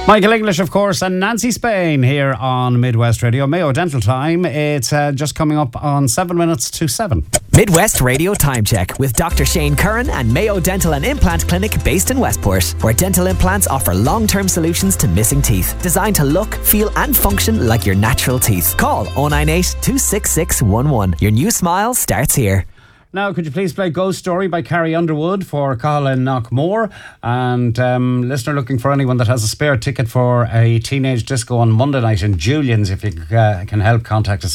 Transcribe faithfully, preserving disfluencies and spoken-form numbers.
Michael English, of course, and Nancy Spain here on Midwest Radio. Mayo Dental Time. It's uh, just coming up on seven minutes to seven. Midwest Radio Time Check with Doctor Shane Curran and Mayo Dental and Implant Clinic based in Westport, where dental implants offer long-term solutions to missing teeth, designed to look, feel and function like your natural teeth. Call oh nine eight, two six six one one. Your new smile starts here. Now, could you please play Ghost Story by Carrie Underwood for Colin Knockmore? And um, listener looking for anyone that has a spare ticket for a teenage disco on Monday night in Julian's. If you uh, can help, contact us.